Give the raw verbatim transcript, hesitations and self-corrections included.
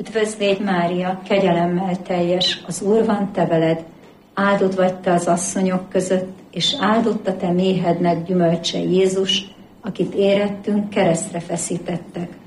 Üdvözl légy, Mária, kegyelemmel teljes, az Úr van te veled, áldott vagy te az asszonyok között, és áldott a te méhednek gyümölcse Jézus, akit érettünk keresztre feszítettek.